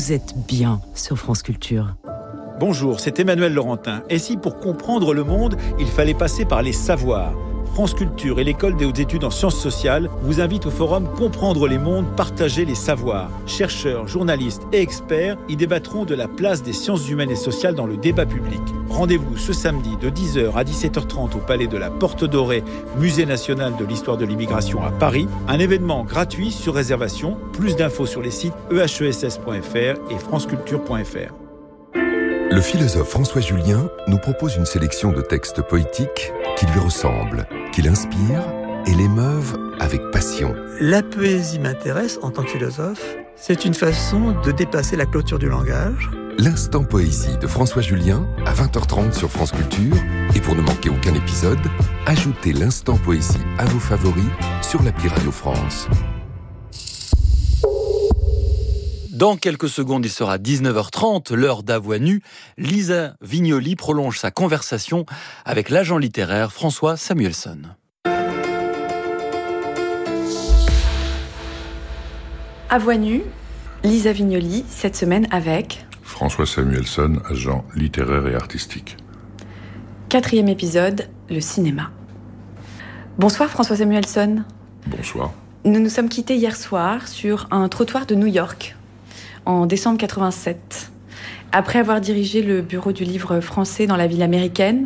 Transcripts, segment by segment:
vous êtes bien sur France Culture. Bonjour, c'est Emmanuel Laurentin. Et si pour comprendre le monde, il fallait passer par les savoirs ? France Culture et l'École des hautes études en sciences sociales vous invitent au forum Comprendre les mondes, partager les savoirs. Chercheurs, journalistes et experts y débattront de la place des sciences humaines et sociales dans le débat public. Rendez-vous ce samedi de 10h à 17h30 au Palais de la Porte Dorée, Musée national de l'histoire de l'immigration à Paris. Un événement gratuit sur réservation. Plus d'infos sur les sites ehess.fr et franceculture.fr. Le philosophe François Julien nous propose une sélection de textes poétiques qui lui ressemblent, qui l'inspirent et l'émeuvent avec passion. La poésie m'intéresse en tant que philosophe. C'est une façon de dépasser la clôture du langage. L'Instant Poésie de François Julien à 20h30 sur France Culture. Et pour ne manquer aucun épisode, ajoutez l'Instant Poésie à vos favoris sur l'appli Radio France. Dans quelques secondes, il sera 19h30, l'heure d'À Voix Nue. Lisa Vignoli prolonge sa conversation avec l'agent littéraire François Samuelsson. À Voix Nue, Lisa Vignoli, cette semaine avec François Samuelsson, agent littéraire et artistique. 4e épisode, le cinéma. Bonsoir François Samuelsson. Bonsoir. Nous nous sommes quittés hier soir sur un trottoir de New York, en décembre 87. Après avoir dirigé le bureau du livre français dans la ville américaine,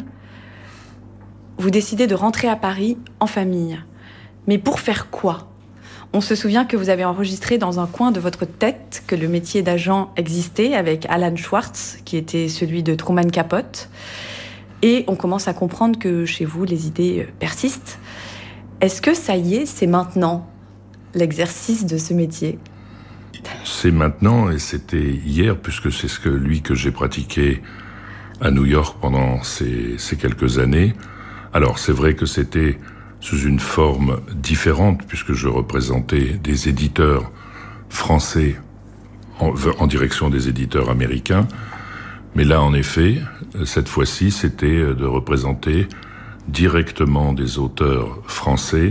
vous décidez de rentrer à Paris en famille. Mais pour faire quoi ? On se souvient que vous avez enregistré dans un coin de votre tête que le métier d'agent existait avec Alan Schwartz, qui était celui de Truman Capote. Et on commence à comprendre que chez vous, les idées persistent. Est-ce que ça y est, c'est maintenant, l'exercice de ce métier ? C'est maintenant et c'était hier, puisque c'est celui que j'ai pratiqué à New York pendant ces quelques années. Alors, c'est vrai que c'était sous une forme différente, puisque je représentais des éditeurs français en direction des éditeurs américains. Mais là, en effet, cette fois-ci, c'était de représenter directement des auteurs français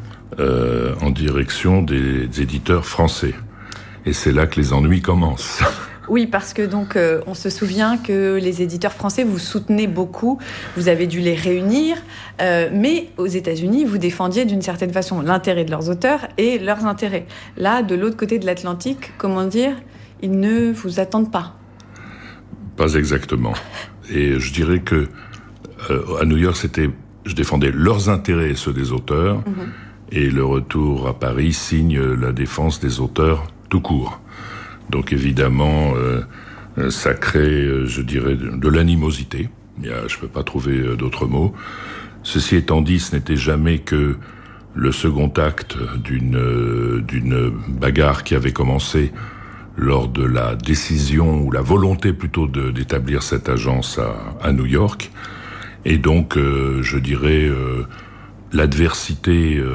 en direction des éditeurs français. Et c'est là que les ennuis commencent. Oui, parce que donc on se souvient que les éditeurs français vous soutenaient beaucoup, vous avez dû les réunir, mais aux États-Unis, vous défendiez d'une certaine façon l'intérêt de leurs auteurs et leurs intérêts. Là, de l'autre côté de l'Atlantique, comment dire, ils ne vous attendent pas. Pas exactement. Et je dirais que à New York, je défendais leurs intérêts et ceux des auteurs, et le retour à Paris signe la défense des auteurs tout court. Donc évidemment, ça crée, je dirais, de l'animosité. Je peux pas trouver d'autres mots. Ceci étant dit, ce n'était jamais que le second acte d'une bagarre qui avait commencé lors de la décision, ou la volonté plutôt d'établir cette agence à New York. Et donc, je dirais, l'adversité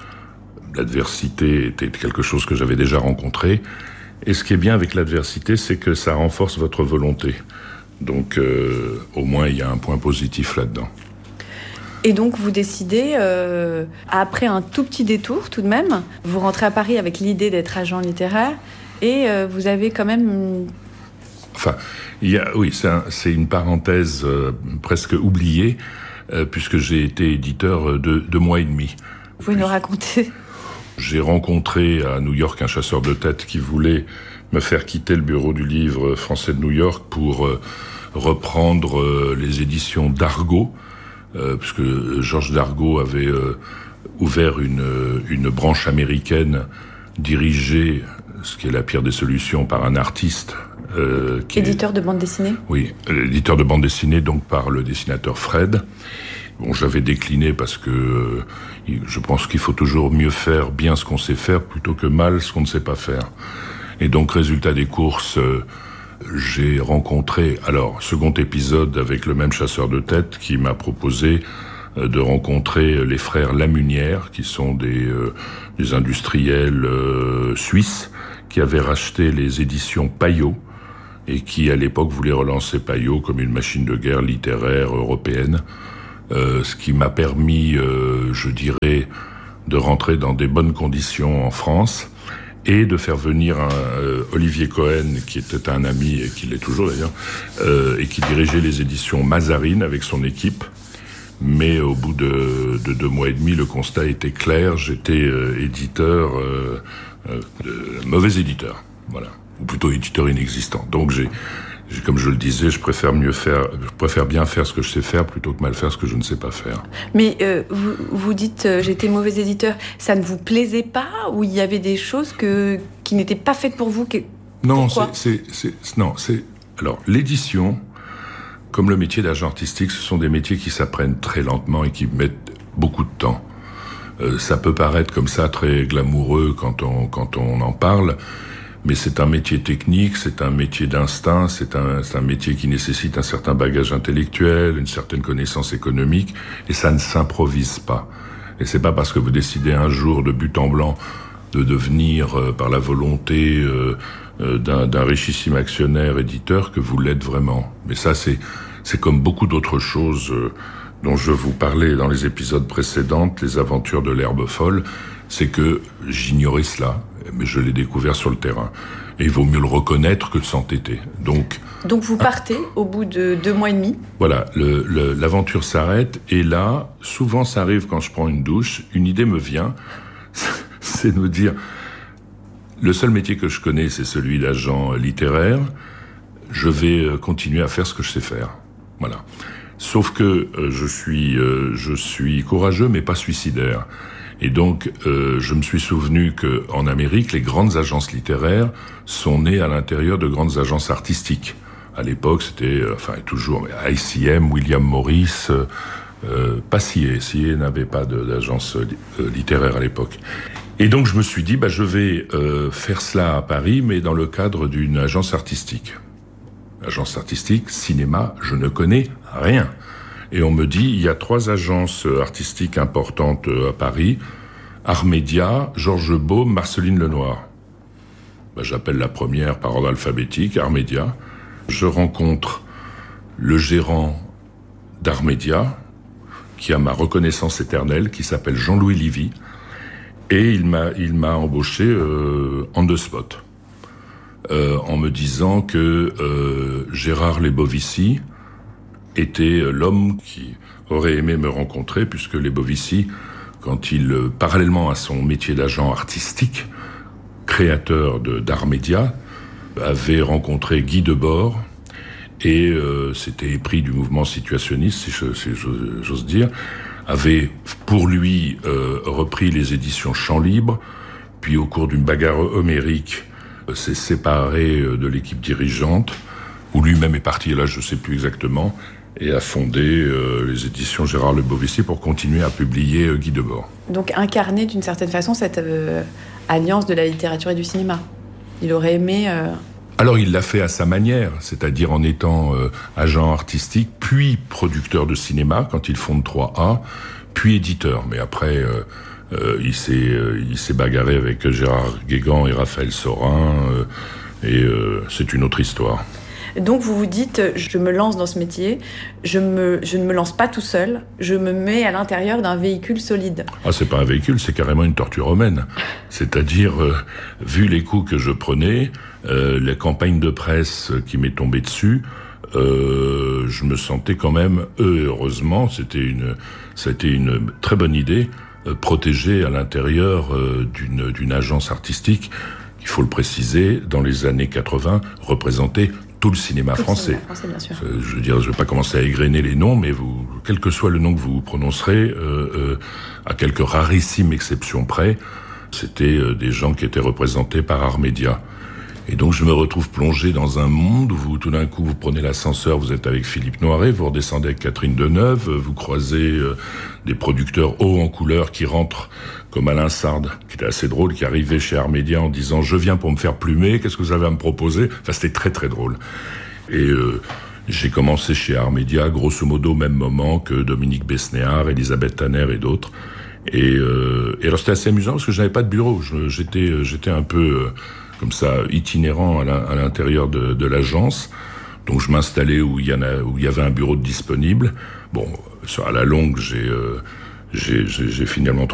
était quelque chose que j'avais déjà rencontré. Et ce qui est bien avec l'adversité, c'est que ça renforce votre volonté. Donc, au moins, il y a un point positif là-dedans. Et donc, vous décidez, après un tout petit détour tout de même, vous rentrez à Paris avec l'idée d'être agent littéraire, et vous avez quand même... Enfin, c'est une parenthèse presque oubliée, puisque j'ai été éditeur 2 mois et demi. Vous pouvez nous raconter ? J'ai rencontré à New York un chasseur de tête qui voulait me faire quitter le bureau du livre français de New York pour reprendre les éditions d'Argo, puisque Georges Dargaud avait ouvert une branche américaine dirigée, ce qui est la pire des solutions, par un artiste. Éditeur de bande dessinée ? Oui, éditeur de bande dessinée, donc par le dessinateur Fred. Bon, j'avais décliné parce que je pense qu'il faut toujours mieux faire bien ce qu'on sait faire plutôt que mal ce qu'on ne sait pas faire. Et donc, résultat des courses, j'ai rencontré, second épisode avec le même chasseur de tête qui m'a proposé de rencontrer les frères Lamunière, qui sont des industriels suisses, qui avaient racheté les éditions Payot, et qui, à l'époque, voulaient relancer Payot comme une machine de guerre littéraire européenne. Ce qui m'a permis, je dirais, de rentrer dans des bonnes conditions en France. et de faire venir Olivier Cohen, qui était un ami, et qui l'est toujours d'ailleurs, et qui dirigeait les éditions Mazarine avec son équipe. Mais au bout de 2 mois et demi, le constat était clair, j'étais mauvais éditeur, voilà, ou plutôt éditeur inexistant. Donc comme je le disais, je préfère bien faire ce que je sais faire plutôt que mal faire ce que je ne sais pas faire. Mais vous dites j'étais mauvais éditeur, ça ne vous plaisait pas ou il y avait des choses qui n'étaient pas faites pour vous Non, pourquoi ? Alors l'édition, comme le métier d'agent artistique, ce sont des métiers qui s'apprennent très lentement et qui mettent beaucoup de temps. Ça peut paraître comme ça très glamoureux quand on en parle. Mais c'est un métier technique, c'est un métier d'instinct, c'est un métier qui nécessite un certain bagage intellectuel, une certaine connaissance économique, et ça ne s'improvise pas. Et c'est pas parce que vous décidez un jour de but en blanc de devenir, par la volonté d'un richissime actionnaire éditeur, que vous l'êtes vraiment. Mais ça, c'est comme beaucoup d'autres choses dont je vous parlais dans les épisodes précédents, les aventures de l'herbe folle, c'est que j'ignorais cela, mais je l'ai découvert sur le terrain. Et il vaut mieux le reconnaître que de s'entêter. Donc vous partez au bout de 2 mois et demi. Voilà, l'aventure s'arrête, et là, souvent ça arrive quand je prends une douche, une idée me vient, c'est de me dire, le seul métier que je connais, c'est celui d'agent littéraire, je vais continuer à faire ce que je sais faire. Voilà. Sauf que je suis courageux, mais pas suicidaire. Et donc, je me suis souvenu qu'en Amérique, les grandes agences littéraires sont nées à l'intérieur de grandes agences artistiques. À l'époque, c'était, toujours, ICM, William Morris, pas CIE. CIE n'avait pas d'agence littéraire à l'époque. Et donc, je me suis dit, je vais faire cela à Paris, mais dans le cadre d'une agence artistique. Agence artistique, cinéma, je ne connais rien. Et on me dit, il y a 3 agences artistiques importantes à Paris, Armédia, Georges Baume, Marceline Lenoir. J'appelle la première par ordre alphabétique, Armédia. Je rencontre le gérant d'Armédia, qui a ma reconnaissance éternelle, qui s'appelle Jean-Louis Livy, et il m'a embauché on the spot, en me disant que Gérard Lebovici était l'homme qui aurait aimé me rencontrer, puisque Lebovici, quand parallèlement à son métier d'agent artistique, créateur d'Art Média, avait rencontré Guy Debord, et s'était épris du mouvement situationniste, si j'ose dire, avait pour lui repris les éditions Champs Libres, puis au cours d'une bagarre homérique, s'est séparé de l'équipe dirigeante, où lui-même est parti, là je ne sais plus exactement, et a fondé les éditions Gérard Lebovici pour continuer à publier Guy Debord. Donc incarner d'une certaine façon cette alliance de la littérature et du cinéma. Il aurait aimé... Alors il l'a fait à sa manière, c'est-à-dire en étant agent artistique, puis producteur de cinéma quand il fonde 3A, puis éditeur. Mais après, il s'est bagarré avec Gérard Guégan et Raphaël Sorin, et c'est une autre histoire. Donc vous vous dites, je me lance dans ce métier, je ne me lance pas tout seul, je me mets à l'intérieur d'un véhicule solide. Ah, c'est pas un véhicule, c'est carrément une tortue romaine. C'est-à-dire, vu les coups que je prenais, la campagne de presse qui m'est tombée dessus, je me sentais quand même, heureusement, c'était une très bonne idée, protégé à l'intérieur d'une agence artistique, il faut le préciser, dans les années 80, représentait tout le cinéma français. Bien sûr. Je veux dire, je vais pas commencer à égrener les noms, mais quel que soit le nom que vous prononcerez, à quelques rarissimes exceptions près, c'était des gens qui étaient représentés par Armédia. Et donc je me retrouve plongé dans un monde où tout d'un coup vous prenez l'ascenseur, vous êtes avec Philippe Noiret, vous redescendez avec Catherine Deneuve, vous croisez des producteurs hauts en couleur qui rentrent comme Alain Sard, qui était assez drôle, qui arrivait chez Armédia en disant « Je viens pour me faire plumer, qu'est-ce que vous avez à me proposer ?» Enfin, c'était très très drôle. Et j'ai commencé chez Armédia, grosso modo au même moment que Dominique Besnéard, Elisabeth Tanner et d'autres. Et alors c'était assez amusant parce que je n'avais pas de bureau. J'étais un peu comme ça itinérant à l'intérieur de l'agence. Donc je m'installais où il y avait un bureau disponible. Bon, à la longue, j'ai finalement